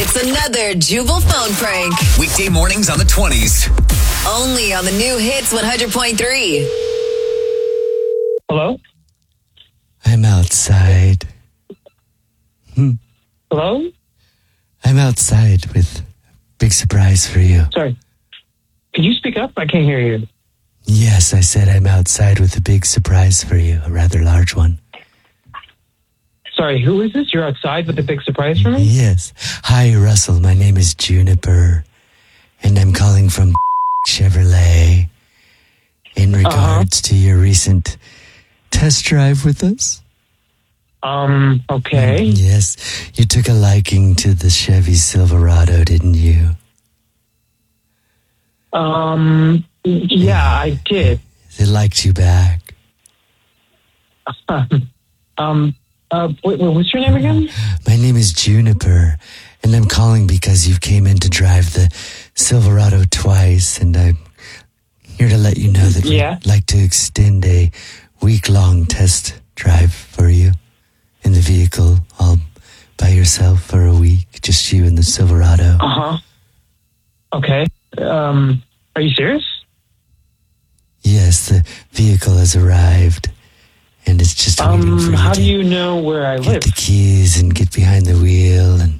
It's another Jubal phone prank. Weekday mornings on the 20s. Only on the new Hits 100.3. Hello? I'm outside. Hello? I'm outside with a big surprise for you. Sorry. Could you speak up? I can't hear you. Yes, I said I'm outside with a big surprise for you, a rather large one. Sorry, who is this? You're outside with a big surprise for me? Yes. Hi, Russell. My name is Juniper, and I'm calling from Chevrolet in regards to your recent test drive with us. Okay. Yes. You took a liking to the Chevy Silverado, didn't you? Yeah, I did. They liked you back. Wait, what's your name again? My name is Juniper, and I'm calling because you came in to drive the Silverado twice, and I'm here to let you know that we'd like to extend a week-long test drive for you in the vehicle, all by yourself for a week, just you and the Silverado. Okay. Are you serious? Yes, the vehicle has arrived, and it's just waiting for you. How do you know where I live? Get the keys and get behind the wheel and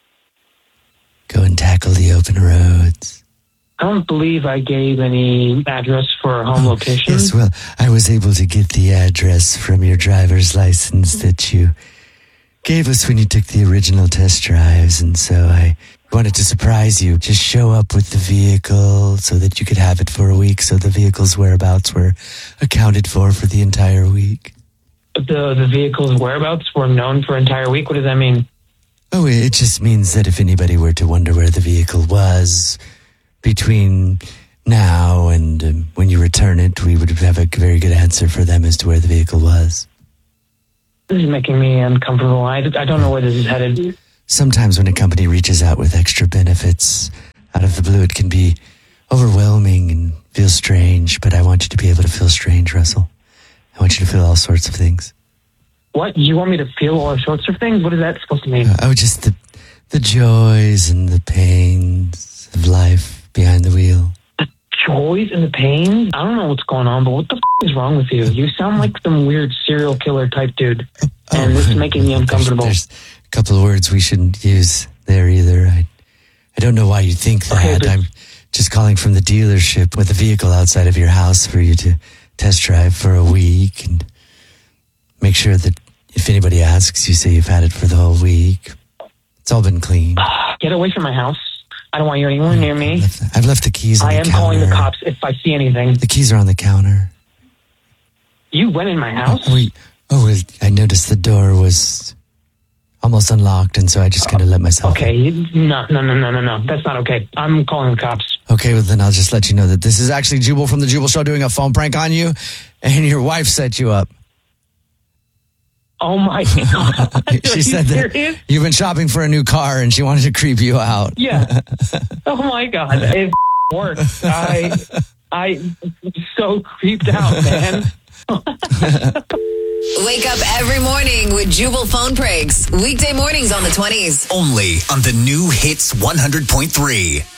go and tackle the open roads. I don't believe I gave any address for a home location. Yes, well, I was able to get the address from your driver's license that you gave us when you took the original test drives, and so I wanted to surprise you. Just show up with the vehicle so that you could have it for a week, so the vehicle's whereabouts were accounted for the entire week. The vehicle's whereabouts were known for an entire week? What does that mean? Oh, it just means that if anybody were to wonder where the vehicle was between now and when you return it, we would have a very good answer for them as to where the vehicle was. This is making me uncomfortable. I don't know where this is headed. Sometimes when a company reaches out with extra benefits out of the blue, it can be overwhelming and feel strange, but I want you to be able to feel strange, Russell. I want you to feel all sorts of things. What? You want me to feel all sorts of things? What is that supposed to mean? Just the joys and the pains of life behind the wheel. The joys and the pains? I don't know what's going on, but what the is wrong with you? You sound like some weird serial killer type dude, and this is making me uncomfortable. There's a couple of words we shouldn't use there either. I don't know why you think that. Okay, I'm just calling from the dealership with a vehicle outside of your house for you to test drive for a week and make sure that if anybody asks, you say you've had it for the whole week. It's all been clean. Get away from my house. I don't want you anywhere near me. I've left the keys on the counter. I am calling the cops if I see anything. The keys are on the counter. You went in my house? I noticed the door was almost unlocked, and so I just kind of let myself in. No. That's not okay. I'm calling the cops. Okay, well then I'll just let you know that this is actually Jubal from the Jubal Show doing a phone prank on you, and your wife set you up. Oh my God. She said that you've been shopping for a new car and she wanted to creep you out. Yeah. Oh my God. It worked. I'm so creeped out, man. Wake up every morning with Jubal phone pranks. Weekday mornings on the 20s. Only on the new Hits 100.3.